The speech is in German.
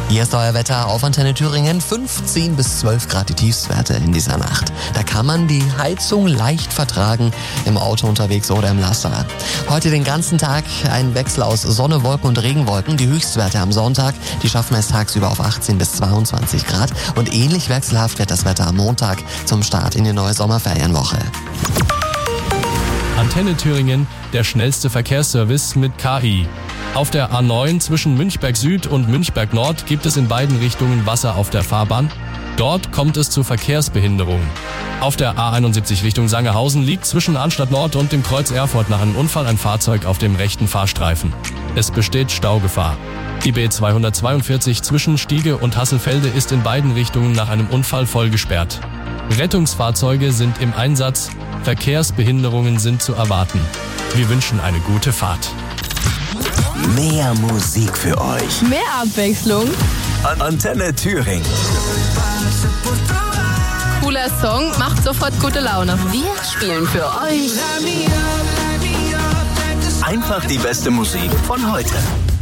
Hier ist euer Wetter auf Antenne Thüringen. 15 bis 12 Grad die Tiefstwerte in dieser Nacht. Da kann man die Heizung leicht vertragen, im Auto unterwegs oder im Laster. Heute den ganzen Tag ein Wechsel aus Sonne, Wolken und Regenwolken. Die Höchstwerte am Sonntag, die schaffen es tagsüber auf 18 bis 22 Grad. Und ähnlich wechselhaft wird das Wetter am Montag zum Start in die neue Sommerferienwoche. Antenne Thüringen, der schnellste Verkehrsservice mit KI. Auf der A9 zwischen Münchberg Süd und Münchberg Nord gibt es in beiden Richtungen Wasser auf der Fahrbahn. Dort kommt es zu Verkehrsbehinderungen. Auf der A71 Richtung Sangerhausen liegt zwischen Arnstadt Nord und dem Kreuz Erfurt nach einem Unfall ein Fahrzeug auf dem rechten Fahrstreifen. Es besteht Staugefahr. Die B242 zwischen Stiege und Hasselfelde ist in beiden Richtungen nach einem Unfall voll gesperrt. Rettungsfahrzeuge sind im Einsatz, Verkehrsbehinderungen sind zu erwarten. Wir wünschen eine gute Fahrt. Mehr Musik für euch. Mehr Abwechslung. Antenne Thüringen. Cooler Song, macht sofort gute Laune. Wir spielen für euch Einfach die beste Musik von heute.